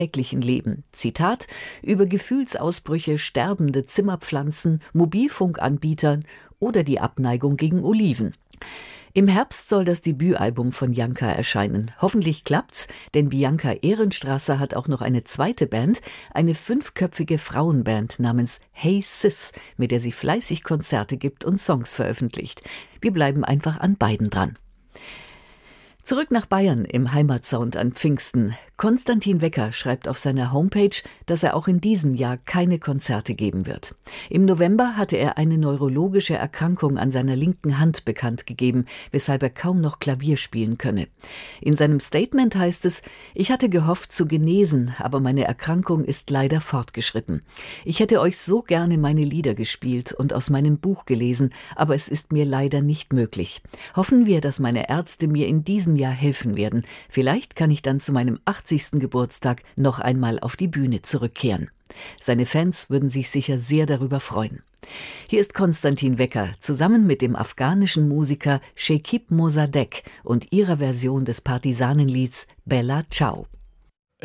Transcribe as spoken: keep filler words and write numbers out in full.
täglichen Leben. Zitat: über Gefühlsausbrüche, sterbende Zimmerpflanzen, Mobilfunkanbietern oder die Abneigung gegen Oliven. Im Herbst soll das Debütalbum von Janka erscheinen. Hoffentlich klappt's, denn Bianca Ehrenstrasser hat auch noch eine zweite Band, eine fünfköpfige Frauenband namens Hey Sis, mit der sie fleißig Konzerte gibt und Songs veröffentlicht. Wir bleiben einfach an beiden dran. Zurück nach Bayern im Heimatsound an Pfingsten. Konstantin Wecker schreibt auf seiner Homepage, dass er auch in diesem Jahr keine Konzerte geben wird. Im November hatte er eine neurologische Erkrankung an seiner linken Hand bekannt gegeben, weshalb er kaum noch Klavier spielen könne. In seinem Statement heißt es: Ich hatte gehofft zu genesen, aber meine Erkrankung ist leider fortgeschritten. Ich hätte euch so gerne meine Lieder gespielt und aus meinem Buch gelesen, aber es ist mir leider nicht möglich. Hoffen wir, dass meine Ärzte mir in diesem Jahr helfen werden. Vielleicht kann ich dann zu meinem achtzigsten Geburtstag noch einmal auf die Bühne zurückkehren. Seine Fans würden sich sicher sehr darüber freuen. Hier ist Konstantin Wecker zusammen mit dem afghanischen Musiker Shekib Mossadegh und ihrer Version des Partisanenlieds Bella Ciao.